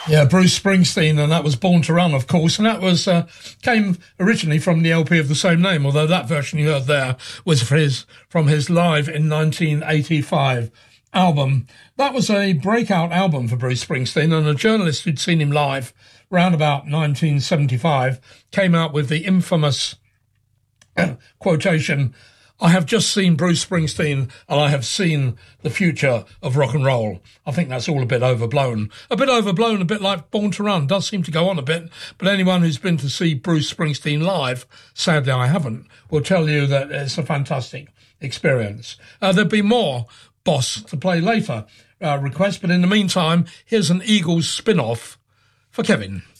Yeah, Bruce Springsteen, and that was Born to Run, of course, and that was came originally from the LP of the same name, although that version you heard there was from his live in 1985 album. That was a breakout album for Bruce Springsteen, and a journalist who'd seen him live round about 1975 came out with the infamous quotation, "I have just seen Bruce Springsteen and I have seen the future of rock and roll." I think that's all a bit overblown. A bit like Born to Run. Does seem to go on a bit. But anyone who's been to see Bruce Springsteen live, sadly I haven't, will tell you that it's a fantastic experience. There'll be more Boss to play later requests, but in the meantime, here's an Eagles spin-off for Kevin.